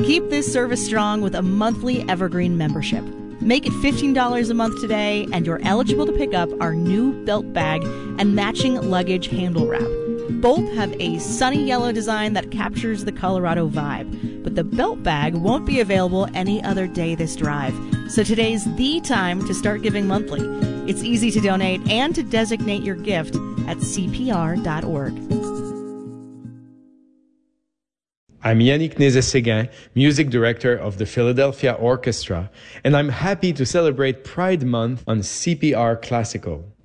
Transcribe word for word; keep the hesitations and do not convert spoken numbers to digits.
Keep this service strong with a monthly Evergreen membership. Make it fifteen dollars a month today, and you're eligible to pick up our new belt bag and matching luggage handle wrap. Both have a sunny yellow design that captures the Colorado vibe, but the belt bag won't be available any other day this drive. So today's the time to start giving monthly. It's easy to donate and to designate your gift at C P R dot org. I'm Yannick Nézet-Séguin, Music Director of the Philadelphia Orchestra, and I'm happy to celebrate Pride Month on C P R Classical.